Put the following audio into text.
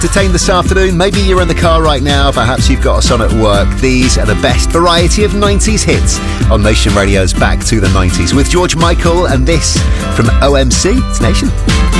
Entertained this afternoon. Maybe you're in the car right now. Perhaps you've got us on at work. These are the best variety of 90s hits on Nation Radio's Back to the 90s with George Michael, and this from OMC. It's Nation.